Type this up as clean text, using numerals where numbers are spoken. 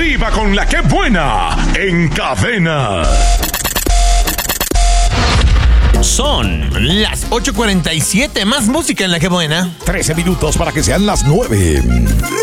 arriba con la que buena en Cadena. Son las 8:47, más música en la que buena. 13 minutos para que sean las 9.